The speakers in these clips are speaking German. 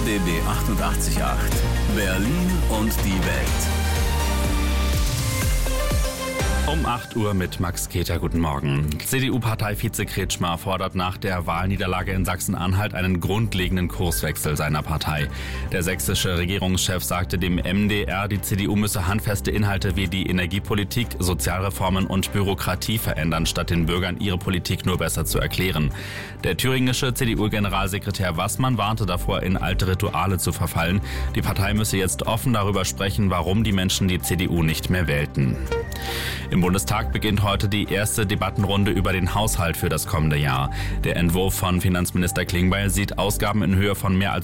RBB 88.8 Berlin und die Welt. Um 8 Uhr mit Max Keter, guten Morgen. CDU-Parteivize Kretschmer fordert nach der Wahlniederlage in Sachsen-Anhalt einen grundlegenden Kurswechsel seiner Partei. Der sächsische Regierungschef sagte dem MDR, die CDU müsse handfeste Inhalte wie die Energiepolitik, Sozialreformen und Bürokratie verändern, statt den Bürgern ihre Politik nur besser zu erklären. Der thüringische CDU-Generalsekretär Wassmann warnte davor, in alte Rituale zu verfallen. Die Partei müsse jetzt offen darüber sprechen, warum die Menschen die CDU nicht mehr wählten. Im Bundestag beginnt heute die erste Debattenrunde über den Haushalt für das kommende Jahr. Der Entwurf von Finanzminister Klingbeil sieht Ausgaben in Höhe von mehr als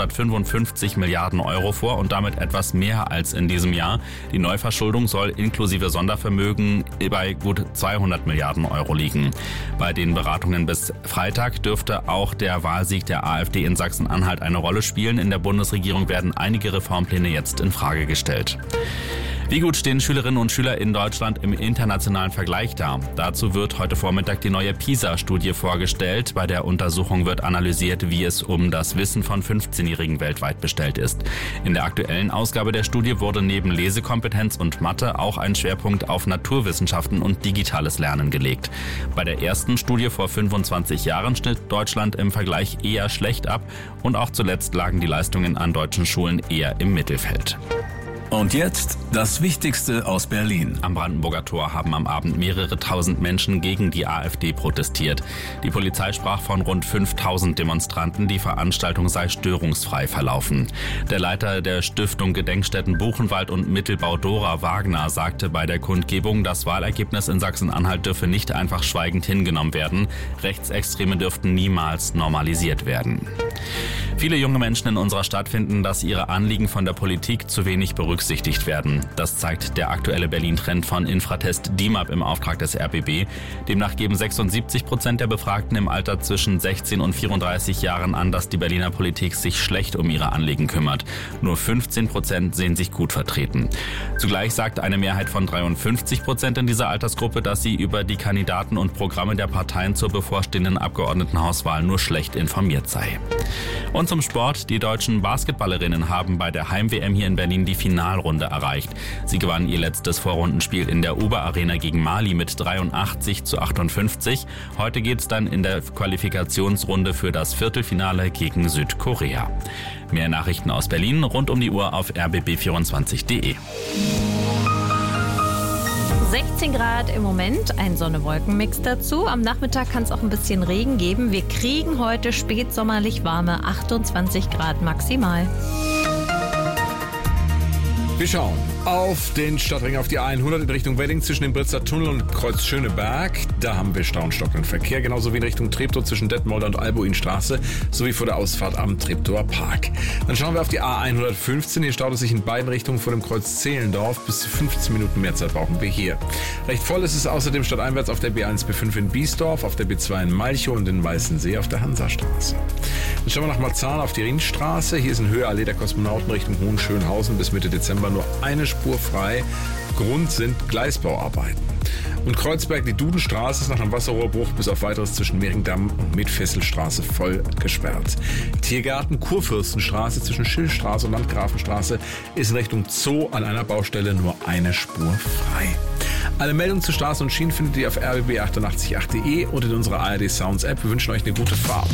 555 Milliarden Euro vor und damit etwas mehr als in diesem Jahr. Die Neuverschuldung soll inklusive Sondervermögen bei gut 200 Milliarden Euro liegen. Bei den Beratungen bis Freitag dürfte auch der Wahlsieg der AfD in Sachsen-Anhalt eine Rolle spielen. In der Bundesregierung werden einige Reformpläne jetzt in Frage gestellt. Wie gut stehen Schülerinnen und Schüler in Deutschland im internationalen Vergleich da? Dazu wird heute Vormittag die neue PISA-Studie vorgestellt. Bei der Untersuchung wird analysiert, wie es um das Wissen von 15-Jährigen weltweit bestellt ist. In der aktuellen Ausgabe der Studie wurde neben Lesekompetenz und Mathe auch ein Schwerpunkt auf Naturwissenschaften und digitales Lernen gelegt. Bei der ersten Studie vor 25 Jahren schnitt Deutschland im Vergleich eher schlecht ab und auch zuletzt lagen die Leistungen an deutschen Schulen eher im Mittelfeld. Und jetzt das Wichtigste aus Berlin. Am Brandenburger Tor haben am Abend mehrere tausend Menschen gegen die AfD protestiert. Die Polizei sprach von rund 5000 Demonstranten, die Veranstaltung sei störungsfrei verlaufen. Der Leiter der Stiftung Gedenkstätten Buchenwald und Mittelbau Dora Wagner sagte bei der Kundgebung, das Wahlergebnis in Sachsen-Anhalt dürfe nicht einfach schweigend hingenommen werden. Rechtsextreme dürften niemals normalisiert werden. Viele junge Menschen in unserer Stadt finden, dass ihre Anliegen von der Politik zu wenig berücksichtigt werden. Das zeigt der aktuelle Berlin-Trend von Infratest DIMAP im Auftrag des RBB. Demnach geben 76% der Befragten im Alter zwischen 16 und 34 Jahren an, dass die Berliner Politik sich schlecht um ihre Anliegen kümmert. Nur 15% sehen sich gut vertreten. Zugleich sagt eine Mehrheit von 53% in dieser Altersgruppe, dass sie über die Kandidaten und Programme der Parteien zur bevorstehenden Abgeordnetenhauswahl nur schlecht informiert sei. Und zum Sport. Die deutschen Basketballerinnen haben bei der Heim-WM hier in Berlin die Finalrunde erreicht. Sie gewannen ihr letztes Vorrundenspiel in der Uber-Arena gegen Mali mit 83-58. Heute geht es dann in der Qualifikationsrunde für das Viertelfinale gegen Südkorea. Mehr Nachrichten aus Berlin rund um die Uhr auf rbb24.de. 16 Grad im Moment, ein Sonne-Wolken-Mix dazu. Am Nachmittag kann es auch ein bisschen Regen geben. Wir kriegen heute spätsommerlich warme 28 Grad maximal. Wir schauen auf den Stadtring, auf die A100 in Richtung Wedding zwischen dem Britzer Tunnel und Kreuz Schöneberg. Da haben wir Stau und stockenden Verkehr, genauso wie in Richtung Treptow zwischen Detmolder und Albuinstraße, sowie vor der Ausfahrt am Treptower Park. Dann schauen wir auf die A115. Hier staut es sich in beiden Richtungen vor dem Kreuz Zehlendorf. Bis zu 15 Minuten mehr Zeit brauchen wir hier. Recht voll ist es außerdem stadteinwärts auf der B1, B5 in Biesdorf, auf der B2 in Malchow und in Weißensee auf der Hansastraße. Dann schauen wir nach Marzahn auf die Ringstraße. Hier ist in Höhe Allee der Kosmonauten Richtung Hohenschönhausen bis Mitte Dezember nur eine Spur frei. Grund sind Gleisbauarbeiten. Und Kreuzberg, die Dudenstraße ist nach einem Wasserrohrbruch bis auf weiteres zwischen Mehringdamm und Metfesselstraße voll gesperrt. Tiergarten Kurfürstenstraße zwischen Schillstraße und Landgrafenstraße ist in Richtung Zoo an einer Baustelle nur eine Spur frei. Alle Meldungen zu Straßen und Schienen findet ihr auf rbb888.de und in unserer ARD Sounds App. Wir wünschen euch eine gute Fahrt.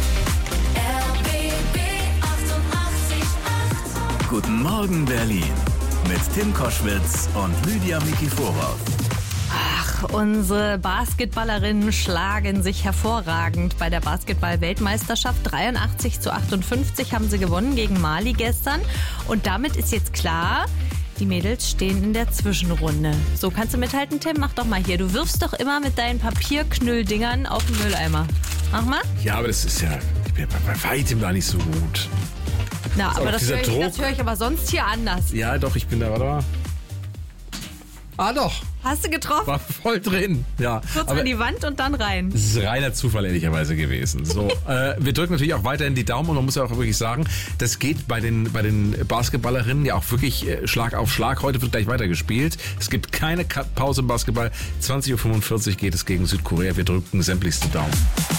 Guten Morgen Berlin mit Tim Koschwitz und Lydia Mikiforov. Ach, unsere Basketballerinnen schlagen sich hervorragend bei der Basketball-Weltmeisterschaft. 83-58 haben sie gewonnen gegen Mali gestern. Und damit ist jetzt klar, die Mädels stehen in der Zwischenrunde. So, kannst du mithalten, Tim? Mach doch mal hier. Du wirfst doch immer mit deinen Papierknülldingern auf den Mülleimer. Mach mal. Ja, aber das ist ja, ich bin bei weitem da nicht so gut. Na, aber das höre ich aber sonst hier anders. Ja, doch, ich bin da, warte mal. Ah, doch. Hast du getroffen? War voll drin, ja. Kurz an die Wand und dann rein. Das ist reiner Zufall, ehrlicherweise gewesen. So, wir drücken natürlich auch weiterhin die Daumen und man muss ja auch wirklich sagen, das geht bei den Basketballerinnen ja auch wirklich Schlag auf Schlag. Heute wird gleich weitergespielt. Es gibt keine Pause im Basketball. 20:45 Uhr geht es gegen Südkorea. Wir drücken sämtlichste Daumen.